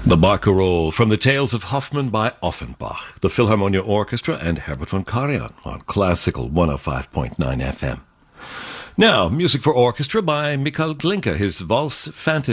The Barcarolle from the Tales of Hoffmann by Offenbach, the Philharmonia Orchestra and Herbert von Karajan on Classical 105.9 FM. Now, music for orchestra by Mikhail Glinka, his Valse Fantasy.